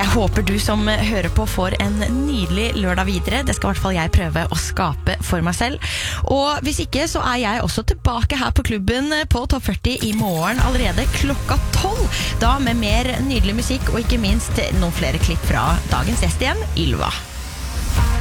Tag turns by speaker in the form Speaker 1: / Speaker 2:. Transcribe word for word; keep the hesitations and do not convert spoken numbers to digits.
Speaker 1: Jeg håper du som hører på får en nydelig lørdag videre. Det skal i hvert fall jeg prøve å skape for meg selv. Og hvis ikke, så er jeg også tilbake her på klubben på Topp førti i morgen allerede klokka tolv. Da med mer nydelig musikk og ikke minst noen flere klipp fra dagens gjest igjen, Ylva.